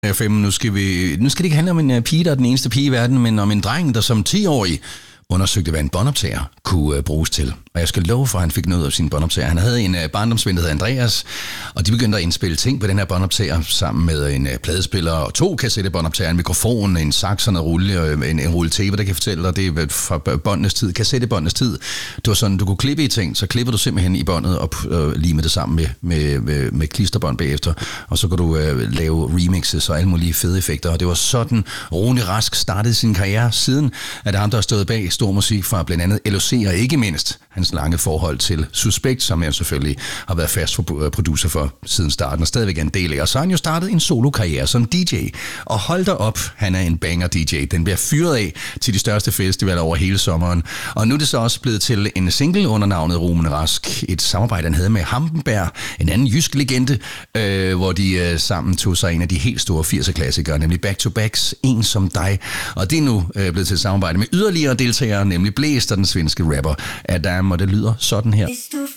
FM. Nu skal det ikke handle om en pige, der er den eneste pige i verden, men om en dreng, der som 10-årig undersøgte, hvad en båndoptager kunne bruges til. Og jeg skal love for, at han fik noget af sin båndoptager. Han havde en barndomsven, der hed Andreas, og de begyndte at indspille ting på den her båndoptager sammen med en pladespiller og 2 kassettebåndoptager, en mikrofon, en saks og en rulle tape, der kan fortælle dig, det er fra båndenes tid, kassettebåndenes tid. Det var sådan, du kunne klippe i ting, så klipper du simpelthen i båndet og lime det sammen med klisterbånd bagefter, og så kan du lave remixes og alle mulige fede effekter, og det var sådan, Rune Rask startede sin karriere siden, at ham, der har stået bag stor musik fra blandt andet LOC og ikke mindst hans lange forhold til Suspekt, som jeg selvfølgelig har været fast producer for siden starten og stadigvæk en del af. Og så har han jo startet en solokarriere som DJ. Og hold da op, han er en banger DJ. Den bliver fyret af til de største festivaler over hele sommeren. Og nu er det så også blevet til en single under navnet Rune Rask. Et samarbejde, han havde med Hampenberg, en anden jysk legende, hvor de sammen tog sig en af de helt store 80'er-klassikere, nemlig Back to Backs, En som dig. Og det er nu blevet til et samarbejde med yderligere deltagere, nemlig Blæst og den svenske rapper Adam, og det lyder sådan her. Hvis du